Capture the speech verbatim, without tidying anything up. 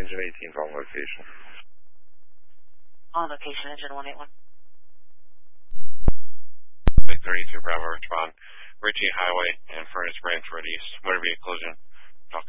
Engine eighteen's on location. On location, engine one eight one. six thirty-two Bravo, respond. Ritchie Highway and Furnace Branch Road East. Motor vehicle collision.